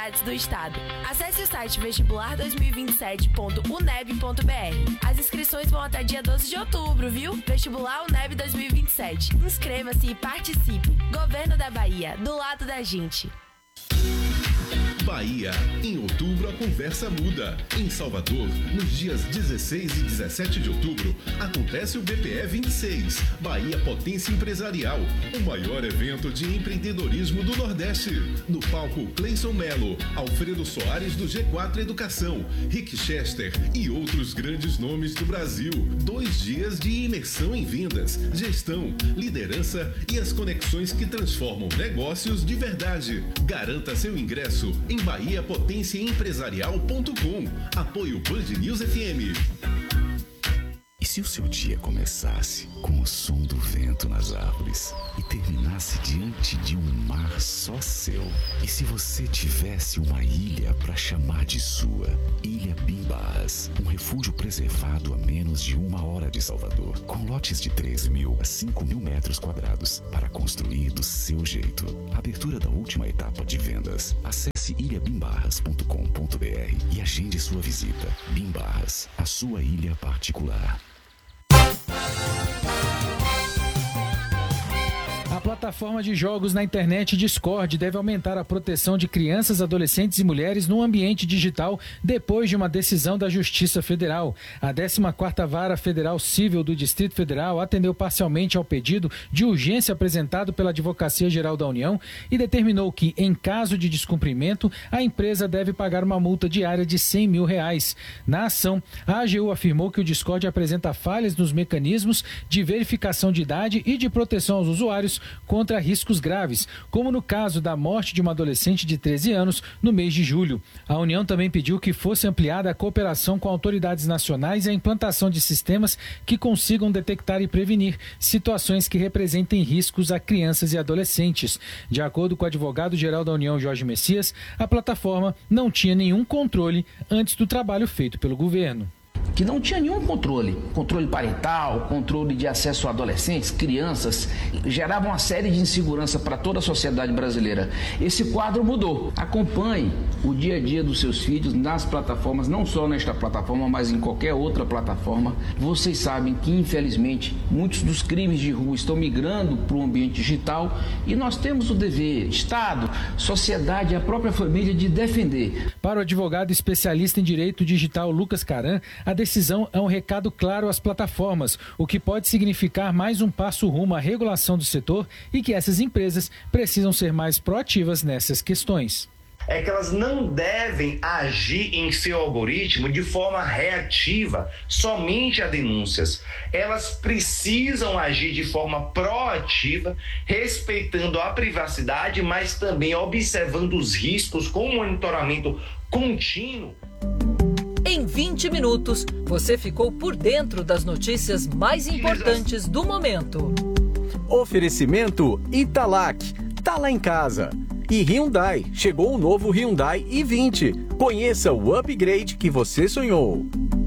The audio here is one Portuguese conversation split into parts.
do Estado. Acesse o site vestibular2027.uneb.br. As inscrições vão até dia 12 de outubro, viu? Vestibular UNEB 2027. Inscreva-se e participe. Governo da Bahia, do lado da gente. Bahia. Em outubro a conversa muda. Em Salvador, nos dias 16 e 17 de outubro, acontece o BPE 26, Bahia Potência Empresarial, o maior evento de empreendedorismo do Nordeste. No palco, Cleison Melo, Alfredo Soares do G4 Educação, Rick Chester e outros grandes nomes do Brasil. 2 dias de imersão em vendas, gestão, liderança e as conexões que transformam negócios de verdade. Garanta seu ingresso em bahiapotenciaempresarial.com. Apoio Band News FM. E se o seu dia começasse com o som do vento nas árvores e terminasse diante de um mar só seu? E se você tivesse uma ilha para chamar de sua? Ilha Bimbarras, um refúgio preservado a menos de 1 hora de Salvador, com lotes de 3.000 a 5.000 metros quadrados para construir do seu jeito. Abertura da última etapa de vendas. Acesse ilhabimbarras.com.br e agende sua visita. Bimbarras, a sua ilha particular. A plataforma de jogos na internet Discord deve aumentar a proteção de crianças, adolescentes e mulheres no ambiente digital depois de uma decisão da Justiça Federal. A 14ª Vara Federal Civil do Distrito Federal atendeu parcialmente ao pedido de urgência apresentado pela Advocacia Geral da União e determinou que, em caso de descumprimento, a empresa deve pagar uma multa diária de R$100 mil. Na ação, a AGU afirmou que o Discord apresenta falhas nos mecanismos de verificação de idade e de proteção aos usuários contra riscos graves, como no caso da morte de uma adolescente de 13 anos no mês de julho. A União também pediu que fosse ampliada a cooperação com autoridades nacionais e a implantação de sistemas que consigam detectar e prevenir situações que representem riscos a crianças e adolescentes. De acordo com o advogado-geral da União, Jorge Messias, a plataforma não tinha nenhum controle antes do trabalho feito pelo governo. Que não tinha nenhum controle parental, controle de acesso a adolescentes, crianças, gerava uma série de insegurança para toda a sociedade brasileira. Esse quadro mudou. Acompanhe o dia a dia dos seus filhos nas plataformas, não só nesta plataforma, mas em qualquer outra plataforma. Vocês sabem que, infelizmente, muitos dos crimes de rua estão migrando para o ambiente digital e nós temos o dever, Estado, sociedade e a própria família, de defender. Para o advogado especialista em direito digital Lucas Caran, a decisão é um recado claro às plataformas, o que pode significar mais um passo rumo à regulação do setor e que essas empresas precisam ser mais proativas nessas questões. É que elas não devem agir em seu algoritmo de forma reativa, somente a denúncias. Elas precisam agir de forma proativa, respeitando a privacidade, mas também observando os riscos com um monitoramento contínuo. Em 20 minutos, você ficou por dentro das notícias mais importantes do momento. Oferecimento Italac, tá lá em casa. E Hyundai, chegou o novo Hyundai i20. Conheça o upgrade que você sonhou.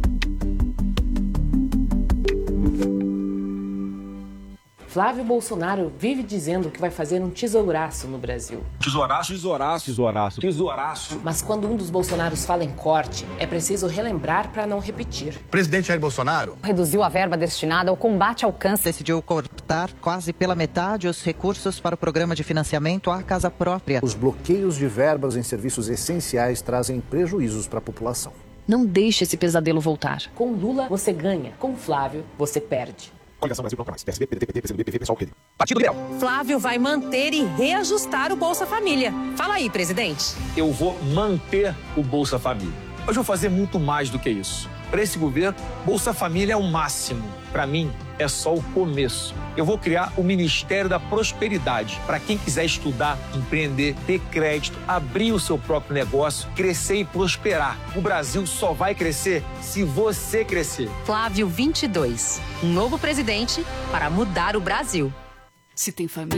Flávio Bolsonaro vive dizendo que vai fazer um tesouraço no Brasil. Tesouraço? Tesouraço. Tesouraço. Tesouraço. Mas quando um dos Bolsonaros fala em corte, é preciso relembrar para não repetir. Presidente Jair Bolsonaro reduziu a verba destinada ao combate ao câncer. Decidiu cortar quase pela metade os recursos para o programa de financiamento à casa própria. Os bloqueios de verbas em serviços essenciais trazem prejuízos para a população. Não deixe esse pesadelo voltar. Com Lula, você ganha. Com Flávio, você perde. Coligação Brasil Bloco Mais. PSB, PDT, PT, PCdoB, PV, PSOL, PT. Partido Liberal. Flávio vai manter e reajustar o Bolsa Família. Fala aí, presidente. Eu vou manter o Bolsa Família. Mas vou fazer muito mais do que isso. Para esse governo, Bolsa Família é o máximo. Para mim, é só o começo. Eu vou criar o Ministério da Prosperidade para quem quiser estudar, empreender, ter crédito, abrir o seu próprio negócio, crescer e prosperar. O Brasil só vai crescer se você crescer. Flávio 22, um novo presidente para mudar o Brasil. Se tem família.